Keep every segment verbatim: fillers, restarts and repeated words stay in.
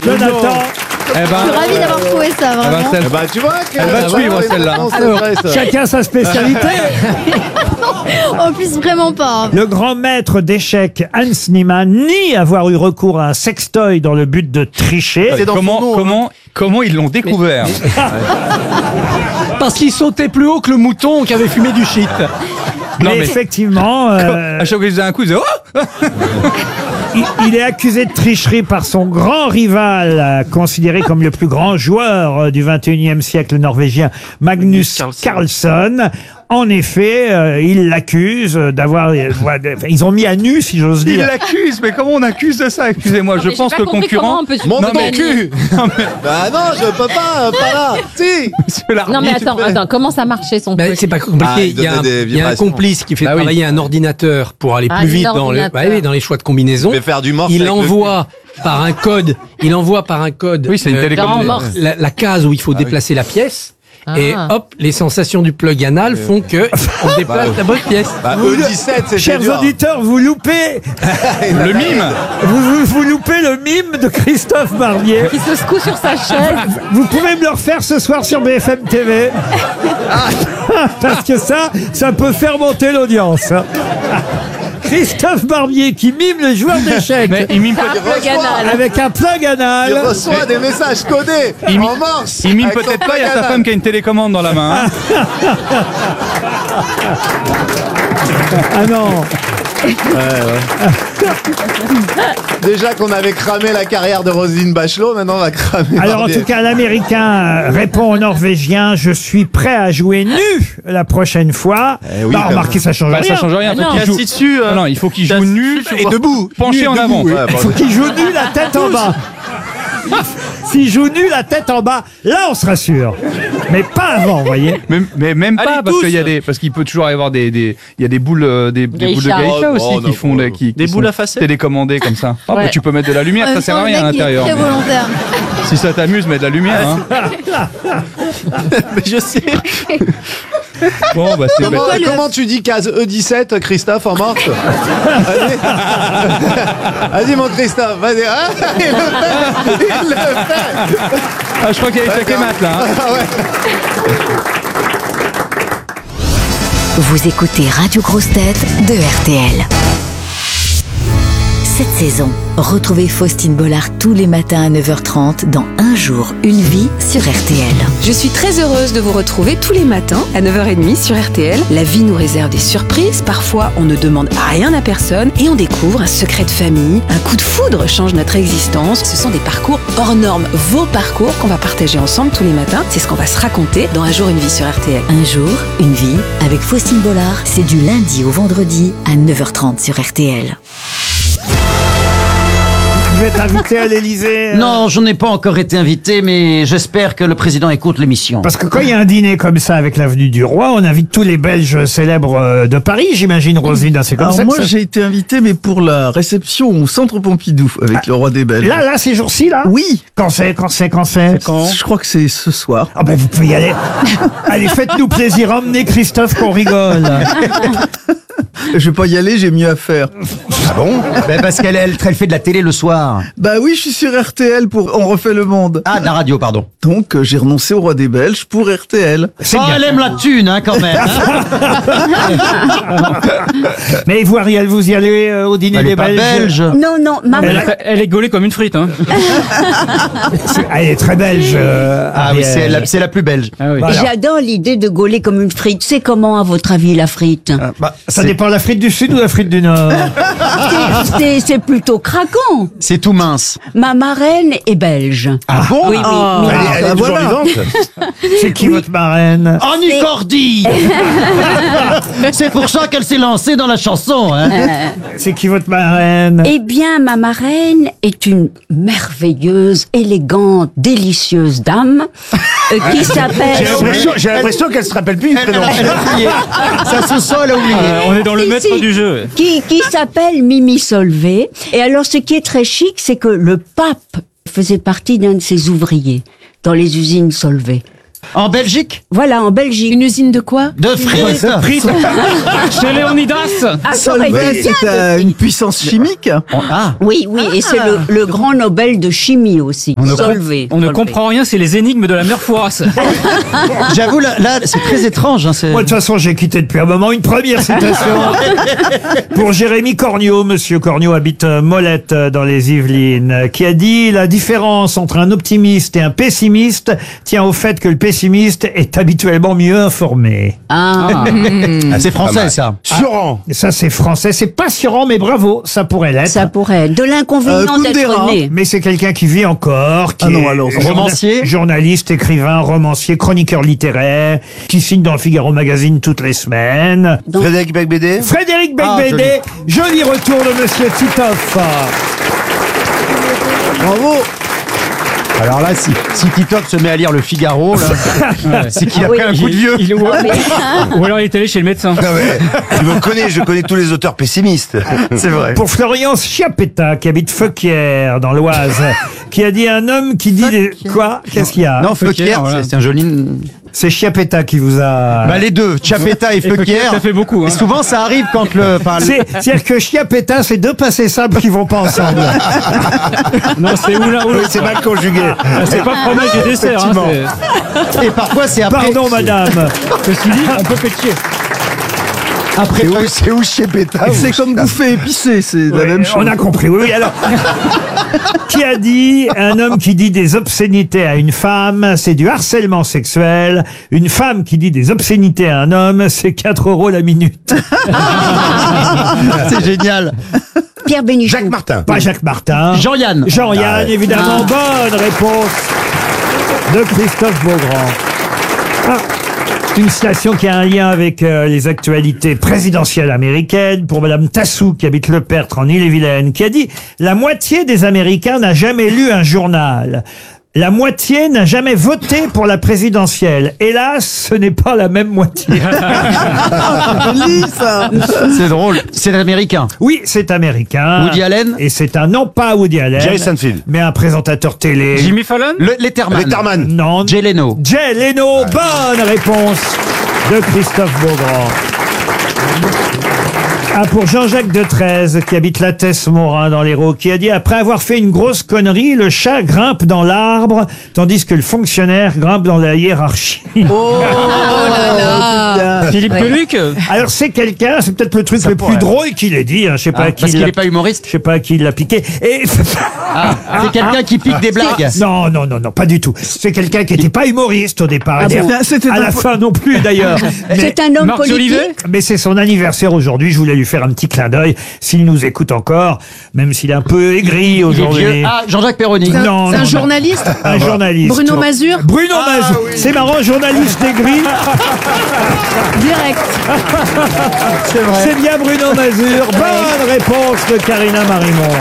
Jonathan. Eh ben, Je suis ravie d'avoir trouvé ça, eh ben, vraiment. celle- Bah, tu vois que Elle va te suivre, celle-là. Alors, chacun sa spécialité. En plus, vraiment pas. Le grand maître d'échecs Hans Niemann nie avoir eu recours à un sextoy dans le but de tricher. C'est dans comment, son nom, hein. comment, comment ils l'ont découvert? Parce qu'il sautait plus haut que le mouton qui avait fumé du shit. Non, mais mais- effectivement, euh, À chaque fois qu'il faisait un coup, il faisait oh il, il est accusé de tricherie par son grand rival, euh, considéré comme le plus grand joueur euh, du vingt et unième siècle, le norvégien Magnus Carlsen. Carlsen. En effet, euh, il l'accuse d'avoir... euh, ouais, ils ont mis à nu, si j'ose Il dire. l'accuse, mais comment on accuse de ça? Excusez-moi, je Mais j'ai pense pas que le compris concurrent. comment on peut se Monte ton gagner. cul. Bah non, je peux pas, pas là. Si. Monsieur l'arbitre. Non mais attends, attends, comment ça marchait son Ben, truc? c'est pas compliqué. Ah, il il, y a un, donnait des il y a un vibrations. complice qui fait Bah oui. travailler un ordinateur pour aller Ah, plus vite dans, le, l'ordinateur. bah oui, dans les choix de combinaison. Je vais faire du morse Il avec le envoie par un code. Il envoie par un code. Oui, c'est une euh, télécommande. Morse. la, la case où il faut déplacer la pièce. Ah. Et hop, les sensations du plug anal font que on déplace la bonne pièce. Bah, E dix-sept, c'est Chers dur. auditeurs, vous loupez, Le mime. vous, vous, vous loupez le mime de Christophe Barbier. Qui se secoue sur sa chaise. Vous pouvez me le refaire ce soir sur B F M T V. Parce que ça, ça peut faire monter l'audience. Christophe Barbier qui mime le joueur d'échecs Mais il mime, C'est un peut- plug anal. avec un plug Il anal. reçoit des messages codés Il mi- en morse. il mime avec son peut-être pas, il y a sa plug femme qui a une télécommande dans la main. hein. Ah non. Déjà qu'on avait cramé la carrière de Roselyne Bachelot, maintenant on va cramer. Alors en Barbier. tout cas, l'Américain euh, répond au Norvégien: je suis prêt à jouer nu la prochaine fois. Eh oui, bah, comme remarquez, ça change Bah, rien. ça change rien. Ah Faut non. qu'il joue. Assis dessus. euh, Ah non, il faut qu'il t'as- joue nu tu et vois. debout, penché en avant. Ouais, Il bon, faut qu'il joue nu la tête en bas. S'il joue nu la tête en bas, là on sera sûr. Mais pas avant, vous voyez. Mais, mais même pas Allez, parce tous. qu'il y a des parce qu'il peut toujours y avoir des des il y a des boules euh, des, des boules de Geisha. geisha Oh, aussi oh, qui non, font oh, des qui, Des qui boules sont à facettes télécommandées comme ça. Ah, Ouais. bah, tu peux mettre de la lumière, En ça même sert temps, à le rien à mec, il est l'intérieur. très volontaire. Si ça t'amuse, mets de la lumière. Hein. Mais je sais. Bon bah c'est Comment, Pourquoi le- comment tu dis case E dix-sept, Christophe, en morse? Vas-y. Vas-y, mon Christophe, vas-y. Ah, il le fait. Il le fait. Ah, je crois qu'il y a les maths là. Hein. Ah ouais. Vous écoutez Radio Grosse Tête de R T L. Cette saison, retrouvez Faustine Bollard tous les matins à neuf heures trente dans Un jour, une vie sur R T L. Je suis très heureuse de vous retrouver tous les matins à neuf heures trente sur R T L. La vie nous réserve des surprises, parfois on ne demande rien à personne et on découvre un secret de famille, un coup de foudre change notre existence. Ce sont des parcours hors normes, vos parcours qu'on va partager ensemble tous les matins. C'est ce qu'on va se raconter dans Un jour, une vie sur R T L. Un jour, une vie avec Faustine Bollard, c'est du lundi au vendredi à neuf heures trente sur R T L. Vous êtes invité à l'Élysée. Non, je n'ai pas encore été invité, mais j'espère que le président écoute l'émission. Parce que quand il y a un dîner comme ça avec l'avenue du Roi, on invite tous les Belges célèbres euh, de Paris, j'imagine, Roselyne. C'est comme Alors ça. que moi ça- j'ai été invité mais pour la réception au Centre Pompidou avec le roi des Belges. Là, là, ces jours-ci, là. Oui. Quand c'est, quand c'est, quand c'est. Je crois que c'est ce soir. Ah ben vous pouvez y aller. Allez, faites-nous plaisir, emmenez Christophe qu'on rigole. Je vais pas y aller, j'ai mieux à faire. Ah bon? Ben parce qu'elle elle, elle fait de la télé le soir. Bah oui, je suis sur R T L pour On refait le monde. Ah, de la radio, pardon. Donc euh, j'ai renoncé au roi des Belges pour R T L. C'est Oh, bien. elle aime la thune, hein, quand même. Mais vous, Ariel, vous y allez euh, au dîner Elle des est pas Belges. belge. Non, non, maman. Elle, Elle est gaulée comme une frite. Hein. c'est- elle est très belge. euh, Ah oui, Ariel. c'est la, c'est la plus belge. Ah oui. Voilà. J'adore l'idée de gauler comme une frite. C'est comment, à votre avis, la frite? Bah, Ça c'est- dépend de l'Afrique du Sud ou l'Afrique du Nord. C'est- C'est c'est plutôt craquant. C'est tout mince. Ma marraine est belge. Ah bon? Oui, oui. Ah, oui. elle est- elle est Ah, toujours voilà. vivante. C'est qui votre marraine? Annie Cordy. C'est pour ça qu'elle s'est lancée dans la chanson, hein. C'est qui votre marraine? Eh bien, ma marraine est une merveilleuse, élégante, délicieuse dame euh, qui s'appelle... J'ai l'impression qu'elle se rappelle plus du prénom. Elle a oublié. Ça se sent, elle a oublié. on est dans le Si, maître si. du jeu. Qui, qui s'appelle Mimi Solvay. Et alors, ce qui est très chic, c'est que le pape faisait partie d'un de ses ouvriers dans les usines Solvay. En Belgique? Voilà, en Belgique. Une usine de quoi? De frites. Chez Léonidas. Ah, ça aurait été Solvay, bien c'est euh, de une puissance chimique. Ah. Oui, oui, et c'est le, le grand Nobel de chimie aussi. On ne, Solvay. on ne Solvay. comprend rien, c'est les énigmes de la mère Fouras. J'avoue, là, là, c'est très étrange. Hein, c'est... Moi, de toute façon, j'ai quitté depuis un moment. Une première citation pour Jérémy Corniot. Monsieur Corniot habite euh, Molette, euh, dans les Yvelines, euh, qui a dit « La différence entre un optimiste et un pessimiste tient au fait que le pessimiste est habituellement mieux informé. Ah. » C'est français, ça. Surant. Ça, c'est français. C'est pas assurant, mais bravo, ça pourrait l'être. Ça pourrait. De l'inconvénient Euh, d'être Kundera. né. Mais c'est quelqu'un qui vit encore, qui Ah non, est alors, journa- romancier journaliste, écrivain, romancier, chroniqueur littéraire, qui signe dans le Figaro Magazine toutes les semaines. Frédéric Becbédé. Frédéric Ah, Becbédé, joli retour de Monsieur Titoff. Bravo. Alors là, si, si Titoff se met à lire le Figaro, là, c'est qu'il a Ah oui. pris un coup de vieux. Il- ou, ou alors il est allé chez le médecin. Non mais, tu me connais, je connais tous les auteurs pessimistes. C'est vrai. Pour Florian Schiapetta, qui habite Feuquières, dans l'Oise, qui a dit un homme qui dit des... Quoi? Qu'est-ce qu'il y a? Non, Feuquière, voilà. c'est c'est un joli... C'est Schiapetta qui vous a... Bah les deux, Chapetta et Feuquière, Feuquière. ça fait beaucoup, hein. Et souvent, ça arrive quand le... enfin, le- C'est- C'est-à-dire que Schiapetta, c'est deux passés simples qui vont pas ensemble. Non, c'est ou l'un ou Oui, l'autre. c'est mal conjugué. Ah, C'est pas fromage et dessert. Hein, Effectivement. c'est- Et parfois, c'est après... Pardon, madame. Ceci dit, on peut pétier. Après, C'est où, c'est où chez Pétain? C'est comme bouffer épicé, c'est la Oui, même chose. on a compris, oui, oui. Alors, qui a dit un homme qui dit des obscénités à une femme, c'est du harcèlement sexuel. Une femme qui dit des obscénités à un homme, c'est quatre euros la minute. c'est génial. Pierre Bénichou. Jacques Martin. Pas Jacques Martin. Jean-Yann. Jean-Yann, Ah ouais. évidemment. Bonne réponse de Christophe Beaugrand. Ah, une citation qui a un lien avec euh, les actualités présidentielles américaines pour Madame Tassou, qui habite Le Pertre en Ille-et-Vilaine, qui a dit « La moitié des Américains n'a jamais lu un journal. La moitié n'a jamais voté pour la présidentielle. Hélas, ce n'est pas la même moitié. » Joli, ça. C'est drôle. C'est l'américain. Oui, c'est américain. Woody Allen. Et c'est un, non pas Woody Allen, Jerry Seinfeld. mais un présentateur télé. Jimmy Fallon. Le, Letterman. Letterman. Non. Jay Leno. Jay Leno, bonne réponse de Christophe Beaugrand. Ah, pour Jean-Jacques Detreize, qui habite la Tesse-Morin dans l'Hérault, qui a dit « Après avoir fait une grosse connerie, le chat grimpe dans l'arbre, tandis que le fonctionnaire grimpe dans la hiérarchie. Oh là là. Philippe Peluc. Alors c'est quelqu'un, c'est peut-être le truc le plus drôle qu'il ait dit, hein, je sais pas Ah, à qui parce il qu'il l'a- n'est pas humoriste. je sais pas à qui il l'a piqué. Et Ah, c'est quelqu'un qui pique des blagues. non, non, non, non, pas du tout. C'est quelqu'un qui n'était pas humoriste au départ. Ah Et bon C'était à un la po- fin non plus d'ailleurs. Mais- C'est un homme Marc politique. Jolivet. Mais c'est son anniversaire aujourd'hui, je voulais lui faire un petit clin d'œil, s'il nous écoute encore, même s'il est un peu aigri Il est aujourd'hui. vieux. Ah, Jean-Jacques Perroni. Non, C'est non, un non. journaliste. Un journaliste. Bruno Mazur. Bruno Mazur. C'est marrant, journaliste aigri. Direct. C'est bien Bruno Mazur. Bonne réponse de Karina Marimon.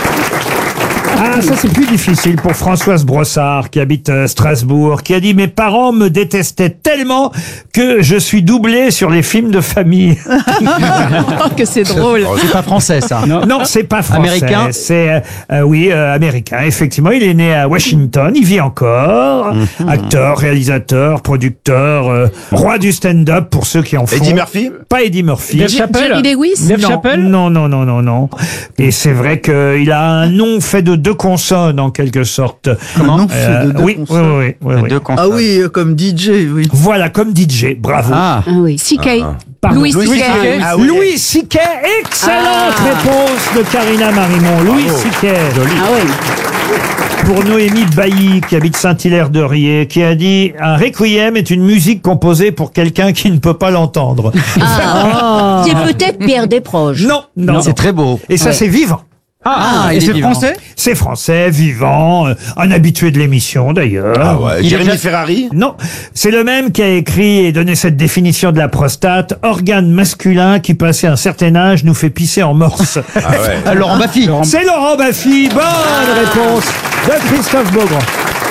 Ah, ça c'est plus difficile pour Françoise Brossard, qui habite euh, Strasbourg, qui a dit « Mes parents me détestaient tellement que je suis doublé sur les films de famille. Oh, que c'est drôle. C'est pas français, ça. » Non, c'est pas français. Américain. C'est, euh, euh, oui, euh, américain. Effectivement, il est né à Washington, il vit encore. Acteur, réalisateur, producteur, euh, roi du stand-up pour ceux qui en font. Eddie Murphy. Pas Eddie Murphy. Dave Chappelle. Jerry Lewis. Dave non, Chappelle. non, non, non, non, non. Et c'est vrai qu'il a un nom fait de deux consonnes, en quelque sorte. Comment Non, fait Euh, de deux oui, oui, consonnes. oui, oui, oui. Deux consonnes. Ah oui, euh, comme D J, oui. Voilà, comme D J, bravo. Ah. Ah oui. C K. Pardon. Louis C K. Ah oui. Louis C K, excellente Ah. réponse de Karina Marimon. Louis C K. Ah oui. Pour Noémie Bailly, qui habite Saint-Hilaire-de-Riez, qui a dit « Un requiem est une musique composée pour quelqu'un qui ne peut pas l'entendre. Ah. C'est peut-être Pierre Desproges. Non, non, non. C'est très beau. Et ça, c'est vivant. Ah, et il est c'est vivant. français. C'est français, vivant, euh, un habitué de l'émission d'ailleurs. Ah ouais. Il est Jérémy déjà- Ferrari. Non, c'est le même qui a écrit et donné cette définition de la prostate, organe masculin qui, passé un certain âge, nous fait pisser en morse. Ah ouais. Euh, Laurent Baffy. C'est Laurent Baffy, bonne réponse de Christophe Beaugrand.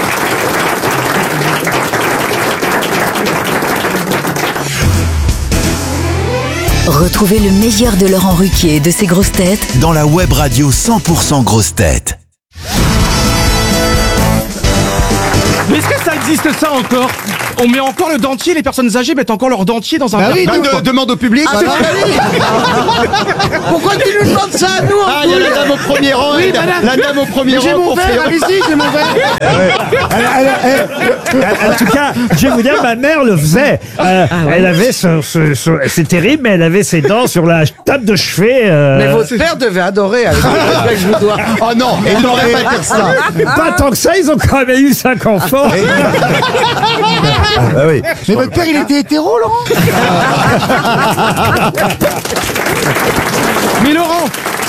Retrouvez le meilleur de Laurent Ruquier et de ses grosses têtes dans la web radio cent pour cent grosses têtes. Mais est-ce que ça existe ça encore? on met encore le dentier, les personnes âgées mettent encore leur dentier dans un Bah verre oui, d'eau. de- demande au public. Ah, voilà. Pourquoi tu nous demandes ça à nous Ah, il y a la dame au premier rang. Oui, et la, madame. la dame au premier Mais rang. j'ai mon pour verre, faire- allez-y, j'ai mon verre. Elle- elle- elle- en tout cas, je vais vous dire, ma mère le faisait. Euh, Elle avait ce, ce- ce- c'est terrible, mais elle avait ses dents sur la table de chevet. euh, Mais votre père devait adorer. alors, c'est que je vous dois. Oh non, il n'aurait pas dire ça. Pas tant que ça, ils ont quand même eu cinq enfants. Ah oui. Mais votre père, il était hétéro, Laurent? Mais Laurent,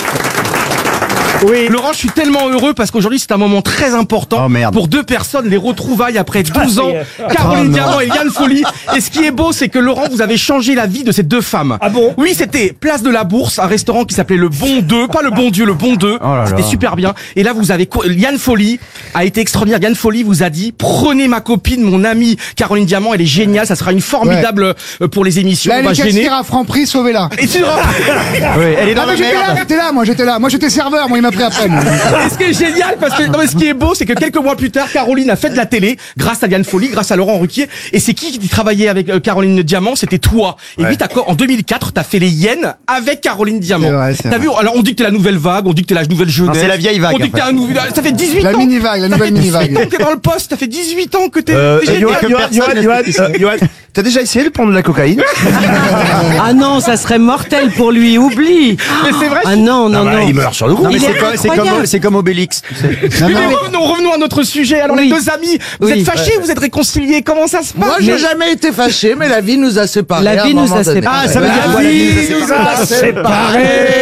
Oui. Laurent, je suis tellement heureux parce qu'aujourd'hui c'est un moment très important Oh, merde. pour deux personnes, les retrouvailles après douze ans, Caroline Oh, Diamant et Yann Folly. Et ce qui est beau, c'est que Laurent, vous avez changé la vie de ces deux femmes. Ah bon? Oui, c'était Place de la Bourse, un restaurant qui s'appelait Le Bon deux, pas Le Bon Dieu, Le Bon deux. Oh là là. C'était super bien. Et là, vous avez co- Yann Folly a été extraordinaire. Yann Folly vous a dit prenez ma copine, mon amie Caroline Diamant, elle est géniale, ça sera une formidable euh, pour les émissions. Là, on va les gêner. caissières à Franprix, sauvez-la. Et tu Oui, elle est dans Ah, la mais j'étais là, merde. j'étais là, moi, j'étais là. Moi, j'étais serveur, moi, il m'a pris à peine. Et ce qui est génial, parce que non, mais ce qui est beau, c'est que quelques mois plus tard, Caroline a fait de la télé grâce à Yann Folly, grâce à Laurent Ruquier. Et c'est qui qui travaillait avec euh, Caroline Diamant? C'était toi. Et puis t'as quoi en deux mille quatre, t'as fait les Yens avec Caroline Diamant. C'est vrai, c'est T'as vrai. vu? Alors on dit que t'es la nouvelle vague, on dit que t'es la nouvelle jeunesse. Non, c'est la vieille vague, On dit que t'es en un nouveau. Ça fait dix-huit La ans. mini-vague, la Ça nouvelle fait dix-huit mini-vague. ans que t'es dans le poste. Ça fait dix-huit ans que t'es. Euh, t'es génial. Johan, Johan, Johan, Johan, euh, Johan, t'as déjà essayé de prendre de la cocaïne? Ah non, ça serait mortel pour lui, oublie. Mais c'est vrai. Ah non, non, Ah bah, non. il meurt sur le coup. Non, mais Il c'est est comme, c'est comme, incroyable. c'est comme Obélix. tu sais. Mais revenons, revenons à notre sujet. Alors Oui. les deux amis, vous Oui. êtes fâchés, vous êtes réconciliés. Comment ça se passe? Moi, j'ai jamais été fâché, mais la vie nous a séparés. La à un vie nous moment a donné. séparés. Ah, ça veut dire La quoi, la vie vie nous a séparés.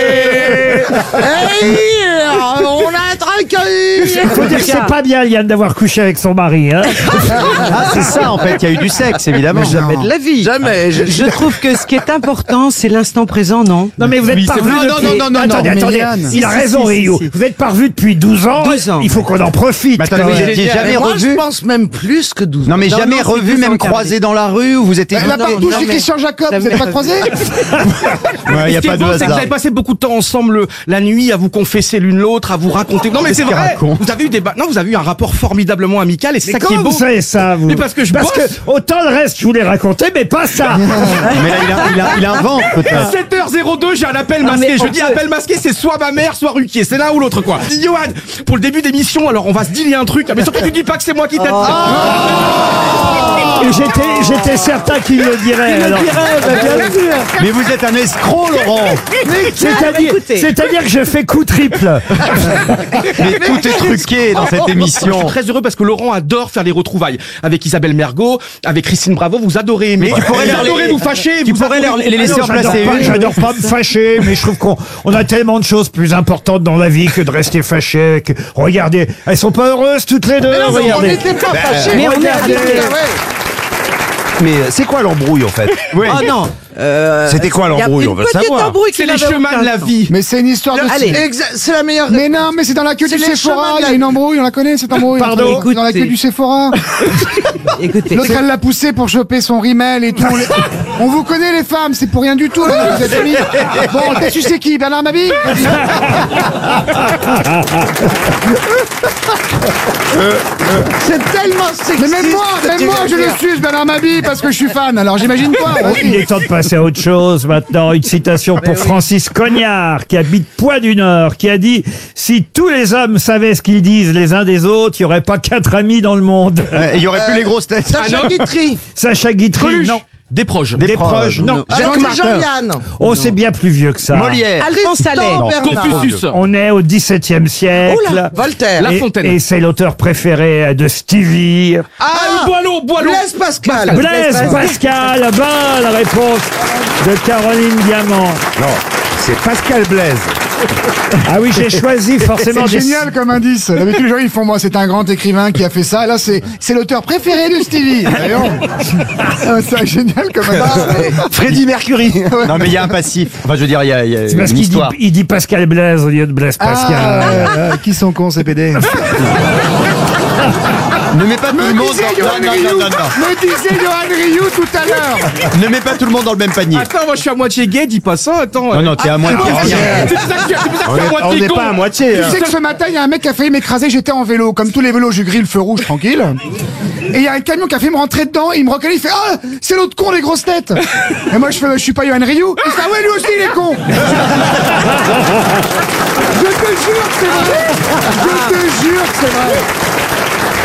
Hey, on a traqué. Faut dire que c'est pas bien, Yann, d'avoir couché avec son mari. Hein. Ah, c'est ça en fait, il y a eu du sexe évidemment. Jamais de la vie. Jamais. je- Je trouve que ce qui est important, c'est l'instant présent, non? Non mais vous êtes Oui, pas c'est vu vrai. Non, depuis... non, non, non, attendez, non, attendez. mais Yann. Il a Si, raison, si, si, Rio. si. Vous n'êtes pas revu depuis douze ans. douze ans. Il faut qu'on en profite. Mais attendez, quand vous même. étiez jamais Mais moi, je revu? pense même plus que douze. Non mais Non, jamais non, c'est revu, douze même ans, croisé dans la rue où vous étiez. La non, partouche non, chez mais- Christian Jacob, vous n'êtes pas croisés? Ouais, il y a Ce qui pas est de beau, c'est que vous hasard. avez passé beaucoup de temps ensemble la nuit à vous confesser l'une l'autre, à vous raconter. Non mais c'est Qu'est-ce qu'il vrai. raconte Vous avez eu des ba- non, vous avez eu un rapport formidablement amical et c'est Mais ça qui est comment beau. vous savez ça, vous? Mais parce que je Parce que bosse. autant le reste, je vous l'ai raconté, mais pas ça. Mais là il, a- il, a- il invente peut-être. sept heures zéro deux, j'ai un appel Non, masqué. mais Je on dis peut- appel masqué, c'est soit ma mère, soit Ruquier. C'est l'un ou l'autre, quoi. Dis, Johan, pour le début d'émission, alors on va se dealer un truc. Mais surtout, tu dis pas que c'est moi qui t'ai Oh. dit. Et j'étais, j'étais certain qu'il le dirait. alors. Mais vous êtes un escroc Laurent. C'est-à-dire, écoutez. c'est-à-dire que je fais coup triple. Mais tout est truqué dans cette Je suis émission. très heureux parce que Laurent adore faire les retrouvailles. Avec Isabelle Mergo, avec Christine Bravo, vous adorez aimer. tu pourrais vous leur- adorez vous fâcher. tu vous pourrais adorez- leur- les laisser en J'adore placer pas, une. j'adore pas me fâcher, mais je trouve qu'on on a tellement de choses plus importantes dans la vie que de rester fâché. Que, regardez, elles sont pas heureuses toutes les deux. Mais non, mais on regardez. n'était pas Bah, fâchés. mais on est regardez. habitués. Mais euh, c'est quoi l'embrouille en fait? Oui. Oh non. Euh, C'était quoi l'embrouille? y a On veut une petite savoir. embrouille qui C'est les n'avait chemins aucun de la sens. vie. Mais c'est une histoire de... Allez. Exa- C'est la meilleure... Mais non, mais c'est dans la queue C'est du les chemins Sephora, de il y la- a une embrouille, on la connaît cette embrouille. Pardon Dans la queue Écoutez. du Sephora. Écoutez. L'autre, elle l'a poussé pour choper son rimel et tout. On, les- on vous connaît les femmes, c'est pour rien du tout. Vous êtes amis. Bon, t'as su c'est qui, Bernard Mabille? C'est tellement sexy. Mais même moi, même moi, je le suis, Bernard Mabille, parce que je suis fan. Alors j'imagine quoi? Il est temps de passer à autre chose maintenant. Une citation pour Francis Cognard, qui habite Poix-du-Nord, qui a dit « Si tous les hommes savaient ce qu'ils disent les uns des autres, il n'y aurait pas quatre amis dans le monde. Euh, Il y aurait plus les grosses têtes. Sacha Guitry. » Sacha Guitry, Coluche. non. Des proches. Des proches, non. Jacques Martin. Jean-Yann. Oh, c'est bien plus vieux que ça. Molière. Alphonse Allais. Confucius. On est au dix-septième siècle. Oula, Voltaire. La Et- Fontaine. Et c'est l'auteur préféré de Stevie. Ah, Boileau, Boileau. Blaise Pascal. Blaise Pascal, bonne réponse de Caroline Diamant. Non, c'est Pascal Blaise. Ah oui, j'ai choisi forcément C'est des... génial comme indice. D'habitude, les gens ils font moi, c'est un grand écrivain qui a fait ça. Et là, c'est c'est l'auteur préféré de Stevie. Voyons. Ah, c'est génial comme indice. Freddie Mercury. Non mais il y a un passif. Enfin je veux dire il y a, il y a C'est parce une qu'il dit, histoire. il dit Pascal Blaise au lieu de Blaise Pascal. Ah, euh, euh, qui sont cons ces P D? Ne mets pas tout le Me monde disait dans... Johan Non, non, Rioux. non, non, non. Me disait Johan Rioux tout à l'heure. Ne mets pas tout le monde dans le même panier. Attends, moi je suis à moitié gay, dis pas ça, attends. Non, non, t'es à moitié ah, rien. C'est pour ça que je c'est pour ça que On je suis à est- on moitié n'est con. pas à moitié. Tu hein. sais que ce matin, il y a un mec qui a failli m'écraser, j'étais en vélo. Comme tous les vélos, je grille le feu rouge tranquille. Et il y a un camion qui a fait me rentrer dedans, et il me reconnaît, il fait « Ah, c'est l'autre con des grosses têtes !» Et moi je fais « Je suis pas Yoann Ryu !» Il fait « Ah ouais, lui aussi il est con !» Je te jure que c'est vrai. Je te jure que c'est vrai.